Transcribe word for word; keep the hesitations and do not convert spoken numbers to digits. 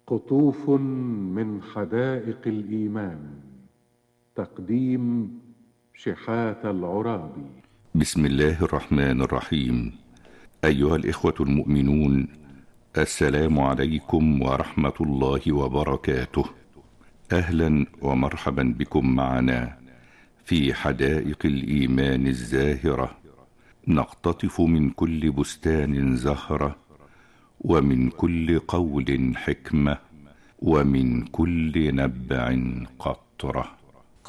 قطوف من حدائق الإيمان. تقديم شحاتة العرابي. بسم الله الرحمن الرحيم. أيها الإخوة المؤمنون، السلام عليكم ورحمة الله وبركاته. أهلا ومرحبا بكم معنا في حدائق الإيمان الزاهرة، نقتطف من كل بستان زهرة، ومن كل قول حكمة، ومن كل نبع قطرة.